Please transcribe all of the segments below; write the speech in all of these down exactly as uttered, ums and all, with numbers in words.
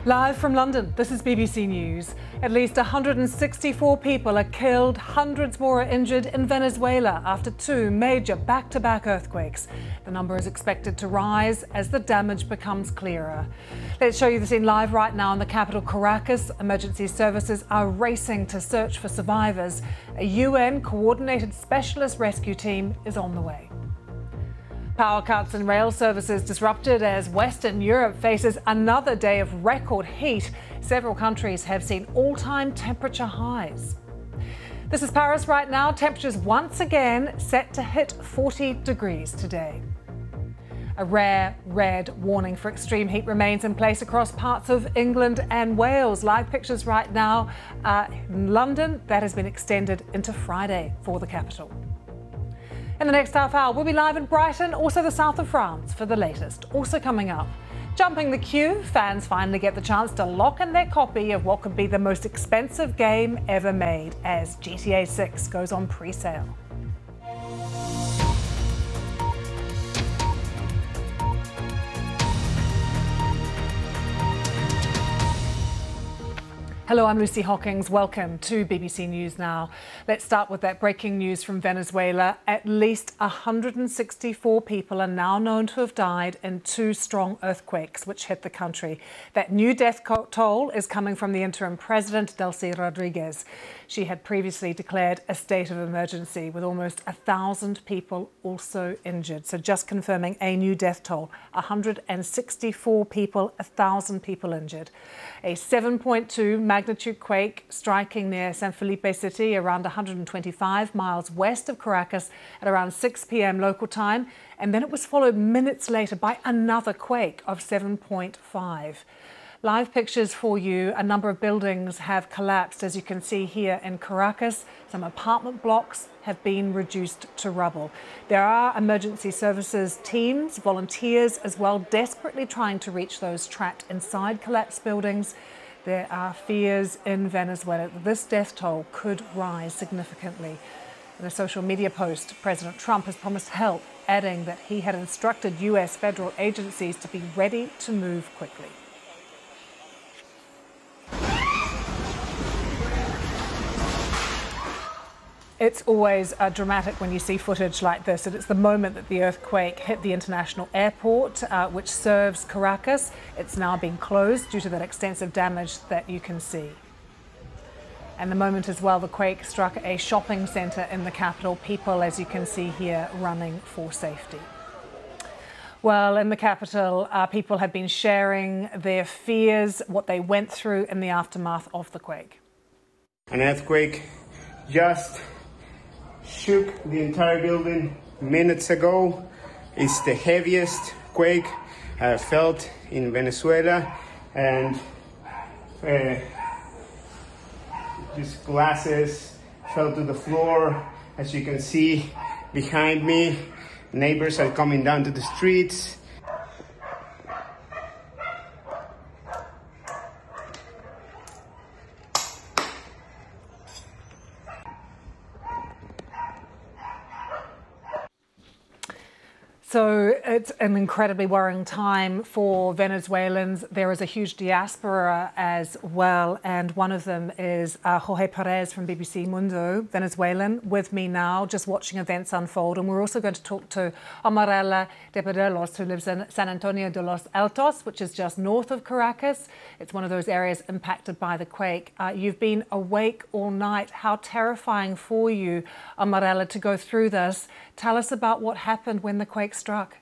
Live from London, this is B B C News. At least one hundred sixty-four people are killed, hundreds more are injured in Venezuela after two major back-to-back earthquakes. The number is expected to rise as the damage becomes clearer. Let's show you the scene live right now in the capital, Caracas. Emergency services are racing to search for survivors. A U N-coordinated specialist rescue team is on the way. Power cuts and rail services disrupted as Western Europe faces another day of record heat. Several countries have seen all-time temperature highs. This is Paris right now. Temperatures once again set to hit forty degrees today. A rare red warning for extreme heat remains in place across parts of England and Wales. Live pictures right now uh, in London. That has been extended into Friday for the capital. In the next half hour, we'll be live in Brighton, also the south of France for the latest. Also coming up, jumping the queue, fans finally get the chance to lock in their copy of what could be the most expensive game ever made as G T A six goes on pre-sale. Hello, I'm Lucy Hawkins. Welcome to B B C News Now. Let's start with that breaking news from Venezuela. At least one hundred sixty-four people are now known to have died in two strong earthquakes which hit the country. That new death toll is coming from the interim president, Delcy Rodriguez. She had previously declared a state of emergency with almost a thousand people also injured. So just confirming a new death toll, one hundred sixty-four people, a thousand people injured. A seven point two magnitude quake striking near San Felipe City, around one hundred twenty-five miles west of Caracas at around six p m local time. And then it was followed minutes later by another quake of seven point five. Live pictures for you. A number of buildings have collapsed, as you can see here in Caracas. Some apartment blocks have been reduced to rubble. There are emergency services teams, volunteers as well, desperately trying to reach those trapped inside collapsed buildings. There are fears in Venezuela that this death toll could rise significantly. In a social media post, President Trump has promised help, adding that he had instructed U S federal agencies to be ready to move quickly. It's always uh, dramatic when you see footage like this, and it's the moment that the earthquake hit the international airport, uh, which serves Caracas. It's now been closed due to that extensive damage that you can see. And the moment as well, the quake struck a shopping centre in the capital. People, as you can see here, running for safety. Well, in the capital, uh, people have been sharing their fears, what they went through in the aftermath of the quake. An earthquake just shook the entire building minutes ago. It's the heaviest quake I felt in Venezuela, and uh, these glasses fell to the floor. As you can see behind me, neighbors are coming down to the streets. So it's an incredibly worrying time for Venezuelans. There is a huge diaspora as well, and one of them is uh, Jorge Perez from B B C Mundo, Venezuelan, with me now, just watching events unfold. And we're also going to talk to Amarela de Perelos, who lives in San Antonio de los Altos, which is just north of Caracas. It's one of those areas impacted by the quake. Uh, you've been awake all night. How terrifying for you, Amarela, to go through this. Tell us about what happened when the quake struck.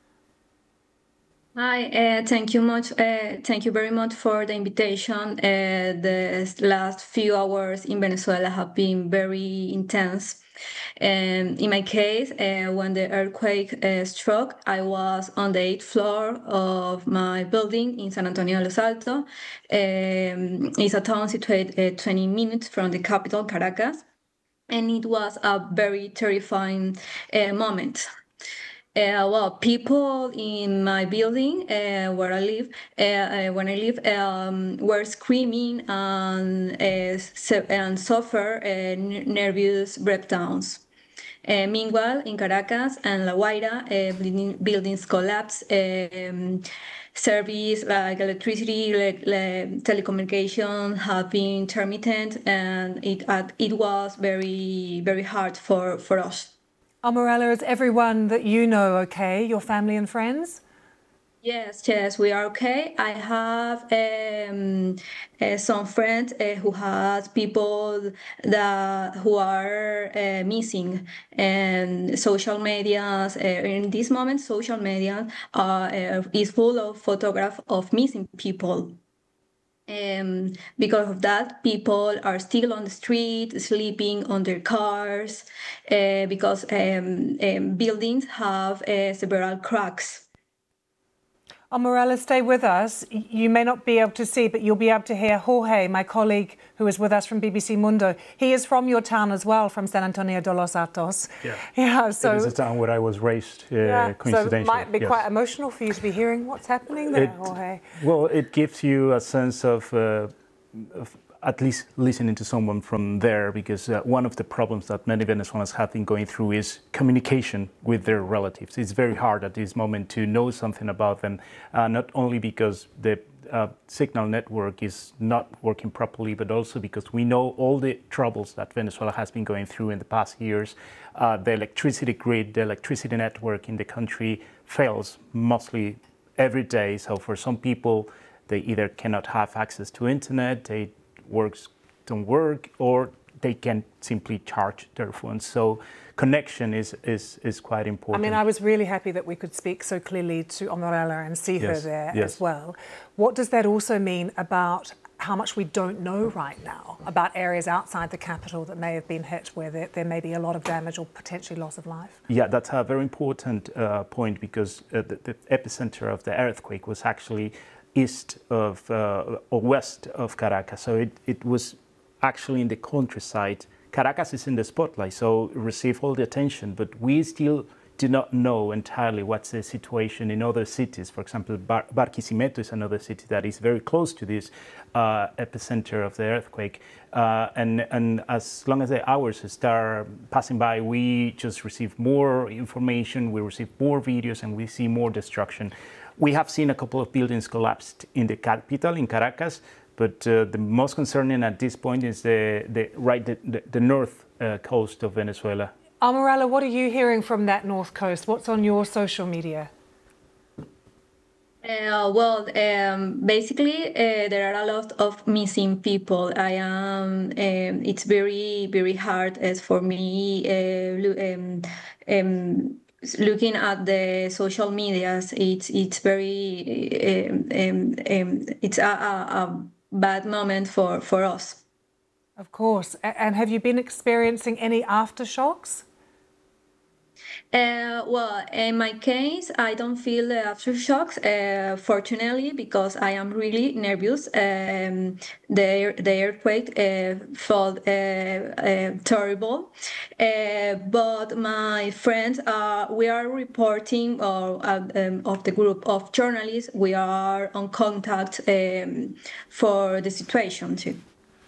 Hi, uh, thank you much. Uh, thank you very much for the invitation. Uh, the last few hours in Venezuela have been very intense. Um, in my case, uh, when the earthquake uh, struck, I was on the eighth floor of my building in San Antonio de los Altos. Um, it's a town situated uh, twenty minutes from the capital, Caracas. And it was a very terrifying uh, moment. Uh, well, people in my building uh, where I live, uh, uh, when I live, um, were screaming and uh, so, and suffer uh, nervous breakdowns. Uh, meanwhile, in Caracas and La Guaira, uh, building, buildings collapsed. Um, service like electricity, like, like telecommunication have been intermittent, and it uh, it was very very hard for for us. Amarella, is everyone that you know okay? Your family and friends? Yes, yes, we are okay. I have um, uh, some friends uh, who has people that who are uh, missing, and social medias. Uh, in this moment, social media uh, uh, is full of photographs of missing people. Um, because of that, people are still on the street, sleeping on their cars, uh, because um, um, buildings have uh, several cracks. Amarella, stay with us. You may not be able to see, but you'll be able to hear Jorge, my colleague who is with us from B B C Mundo. He is from your town as well, from San Antonio de los Altos. Yeah, yeah so it is a town where I was raised, uh, yeah, coincidentally. So it might be yes. quite emotional for you to be hearing what's happening there, it, Jorge. Well, it gives you a sense of, uh, of at least listening to someone from there, because uh, one of the problems that many Venezuelans have been going through is communication with their relatives. It's very hard at this moment to know something about them, uh, not only because the uh, signal network is not working properly, but also because we know all the troubles that Venezuela has been going through in the past years. Uh, the electricity grid, the electricity network in the country fails mostly every day. So for some people, they either cannot have access to internet, they works don't work, or they can simply charge their phones. So connection is, is, is quite important. I mean, I was really happy that we could speak so clearly to Amarella and see yes, her there yes. as well. What does that also mean about how much we don't know right now about areas outside the capital that may have been hit, where there, there may be a lot of damage or potentially loss of life? Yeah, that's a very important uh, point, because uh, the, the epicenter of the earthquake was actually east of uh, or west of Caracas. So it, it was actually in the countryside. Caracas is in the spotlight, so it received all the attention, but we still do not know entirely what's the situation in other cities. For example, Bar- Barquisimeto is another city that is very close to this uh, epicenter of the earthquake. Uh, and, and as long as the hours start passing by, we just receive more information, we receive more videos, and we see more destruction. We have seen a couple of buildings collapsed in the capital, in Caracas, but uh, the most concerning at this point is the, the right the, the, the north uh, coast of Venezuela. Amarella, what are you hearing from that north coast? What's on your social media? Uh, well, um, basically, uh, there are a lot of missing people. I am. Um, it's very, very hard as for me. Uh, um, um, looking at the social medias, it's it's very um, um, um, it's a, a, a bad moment for for us. Of course. And have you been experiencing any aftershocks? Uh, well, in my case, I don't feel the aftershocks, uh, fortunately, because I am really nervous. Um, the, the earthquake uh, felt uh, uh, terrible. Uh, but my friends, uh, we are reporting, or uh, um, of the group of journalists, we are on contact um, for the situation too.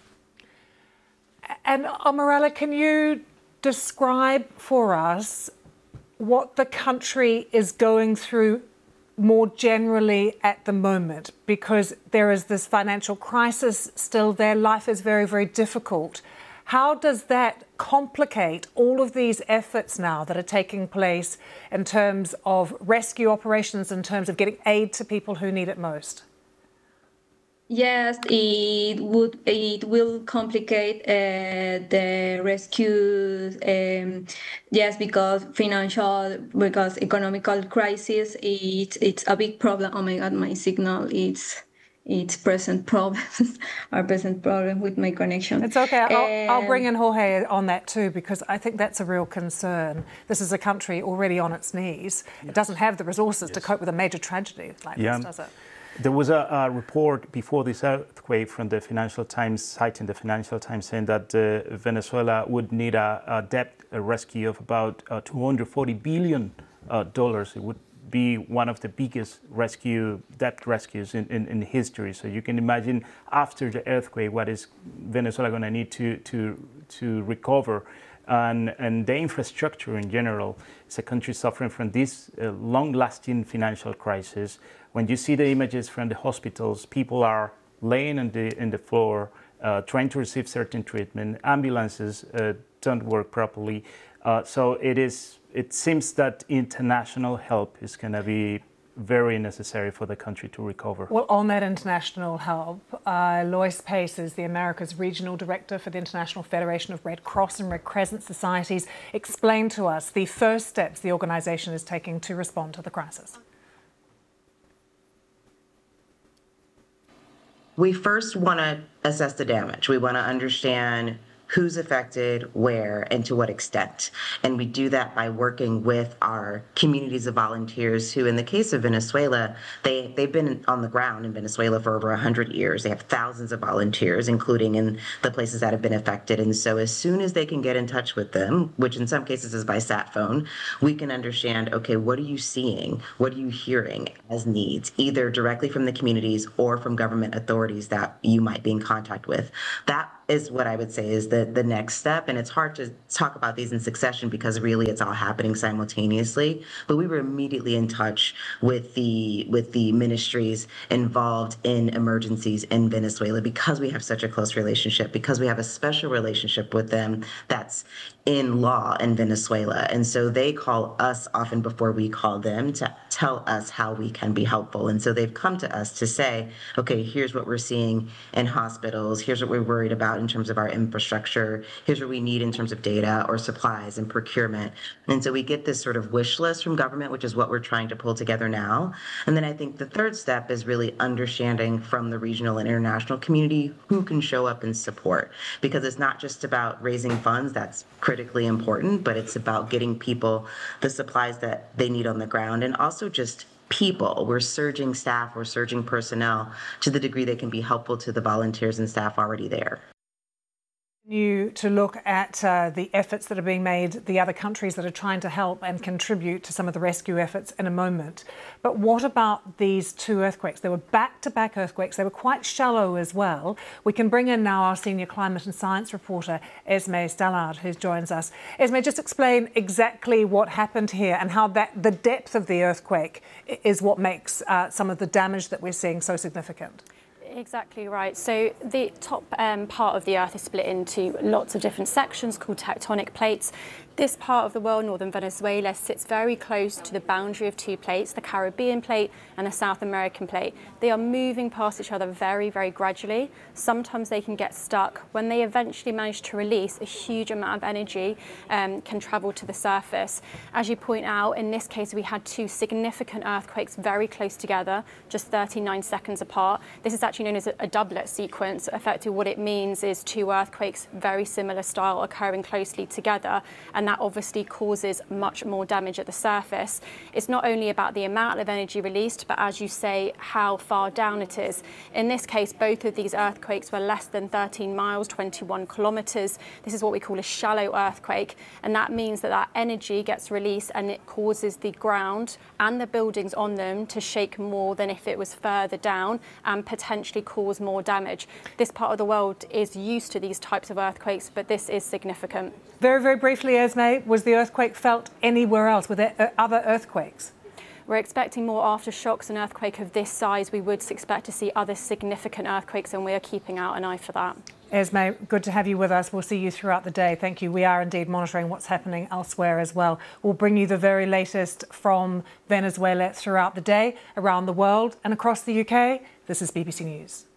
And Amarella, can you describe for us what the country is going through more generally at the moment? Because there is this financial crisis still there. Life is very, very difficult. How does that complicate all of these efforts now that are taking place in terms of rescue operations, in terms of getting aid to people who need it most? Yes, it would. It will complicate uh, the rescue. Um, yes, because financial, because economical crisis. It, it's a big problem. Oh my God, my signal. It's it's present problems. Our present problem with my connection. It's okay. I'll, I'll bring Um, in Jorge on that too, because I think that's a real concern. This is a country already on its knees. It doesn't have the resources Yes. to cope with a major tragedy like Yeah. this, does it? There was a, a report before this earthquake from the Financial Times, citing the Financial Times, saying that uh, Venezuela would need a, a debt a rescue of about uh, two hundred forty billion dollars. Uh, it would be one of the biggest rescue debt rescues in, in, in history. So you can imagine after the earthquake, what is Venezuela going to need to to to recover. And, and the infrastructure in general. It's a country suffering from this uh, long-lasting financial crisis, when you see the images from the hospitals, people are laying on the, in the floor, uh, trying to receive certain treatment. Ambulances uh, don't work properly. Uh, so it is. It seems that international help is going to be very necessary for the country to recover. Well, on that international help, uh, Lois Pace is the America's Regional Director for the International Federation of Red Cross and Red Crescent Societies. Explain to us the first steps the organisation is taking to respond to the crisis. We first want to assess the damage. We want to understand who's affected, where, and to what extent. And we do that by working with our communities of volunteers who, in the case of Venezuela, they, they've been on the ground in Venezuela for over one hundred years. They have thousands of volunteers, including in the places that have been affected. And so as soon as they can get in touch with them, which in some cases is by sat phone, we can understand, okay, what are you seeing? What are you hearing as needs, either directly from the communities or from government authorities that you might be in contact with? That is what I would say is the, the next step. And it's hard to talk about these in succession because really it's all happening simultaneously. But we were immediately in touch with the with the ministries involved in emergencies in Venezuela because we have such a close relationship, because we have a special relationship with them that's in law in Venezuela. And so they call us often before we call them to tell us how we can be helpful. And so they've come to us to say, okay, here's what we're seeing in hospitals. Here's what we're worried about in terms of our infrastructure. Here's what we need in terms of data or supplies and procurement. And so we get this sort of wish list from government, which is what we're trying to pull together now. And then I think the third step is really understanding from the regional and international community who can show up and support, because it's not just about raising funds. That's critically important, but it's about getting people the supplies that they need on the ground, and also just people. We're surging staff, we're surging personnel to the degree they can be helpful to the volunteers and staff already there. You to look at uh, the efforts that are being made, the other countries that are trying to help and contribute to some of the rescue efforts in a moment. But what about these two earthquakes? They were back-to-back earthquakes. They were quite shallow as well. We can bring in now our senior climate and science reporter, Esme Stallard, who joins us. Esme, just explain exactly what happened here and how that the depth of the earthquake is what makes uh, some of the damage that we're seeing so significant. Exactly right. So the top um, part of the Earth is split into lots of different sections called tectonic plates. This part of the world, northern Venezuela, sits very close to the boundary of two plates, the Caribbean plate and the South American plate. They are moving past each other very, very gradually. Sometimes they can get stuck. When they eventually manage to release, a huge amount of energy um, can travel to the surface. As you point out, in this case, we had two significant earthquakes very close together, just thirty-nine seconds apart. This is actually known as a doublet sequence. Effectively, what it means is two earthquakes, very similar style, occurring closely together. And that obviously causes much more damage at the surface. It's not only about the amount of energy released, but as you say, how far down it is. In this case, both of these earthquakes were less than thirteen miles, twenty-one kilometers. This is what we call a shallow earthquake. And that means that that energy gets released and it causes the ground and the buildings on them to shake more than if it was further down and potentially cause more damage. This part of the world is used to these types of earthquakes, but this is significant. Very, very briefly, Esme, was the earthquake felt anywhere else? Were there other earthquakes? We're expecting more aftershocks. An earthquake of this size, we would expect to see other significant earthquakes, and we are keeping out an eye for that. Esme, good to have you with us. We'll see you throughout the day. Thank you. We are indeed monitoring what's happening elsewhere as well. We'll bring you the very latest from Venezuela throughout the day, around the world and across the U K. This is B B C News.